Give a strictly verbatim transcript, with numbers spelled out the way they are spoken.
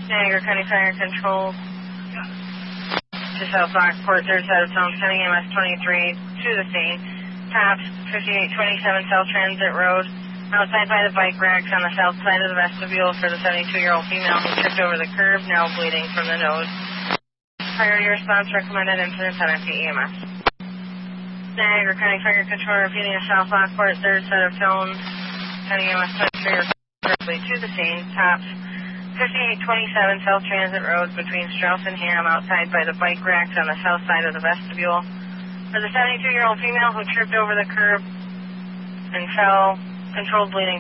Niagara County Fire Control to South Lockport, third side of town, sending M S twenty-three to the scene. Tops fifty-eight twenty-seven South Transit Road, outside by the bike racks on the south side of the vestibule for the seventy-two-year-old female who tripped over the curb, now bleeding from the nose. Priority response recommended incident at N F E M S. Niagara County Fire Control repeating to South Lockport, third side of town, sending M S twenty-three directly to the scene. Tops fifty-eight twenty-seven South Transit Road between Strauss and Ham, outside by the bike racks on the south side of the vestibule. For the seventy-two-year-old female who tripped over the curb and fell, controlled bleeding